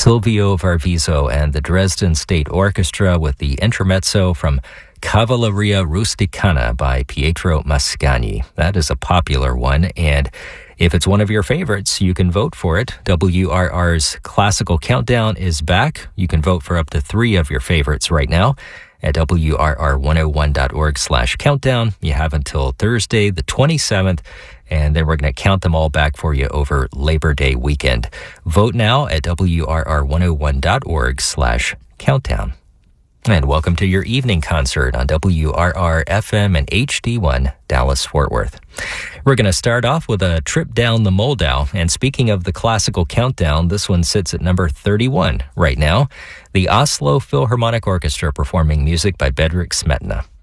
Silvio Varviso and the Dresden State Orchestra with the intermezzo from Cavalleria Rusticana by Pietro Mascagni. That is a popular one, and if it's one of your favorites, you can vote for it. WRR's Classical Countdown is back. You can vote for up to 3 of your favorites right now at WRR101.org/countdown. You have until Thursday, the 27th, and then we're going to count them all back for you over Labor Day weekend. Vote now at WRR101.org/countdown. And welcome to your evening concert on WRR FM and HD1 Dallas-Fort Worth. We're going to start off with a trip down the Moldau. And speaking of the Classical Countdown, this one sits at number 31 right now. The Oslo Philharmonic Orchestra performing music by Bedřich Smetana.